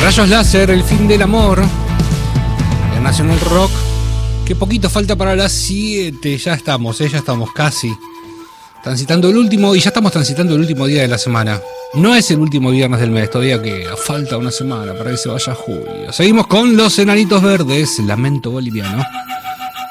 Rayos Láser, El fin del amor. En Nacional Rock. Qué poquito falta para las 7. Ya estamos casi. Transitando el último, y ya estamos transitando el último día de la semana. No es el último viernes del mes, todavía que falta una semana para que se vaya julio. Seguimos con Los Enanitos Verdes, Lamento Boliviano.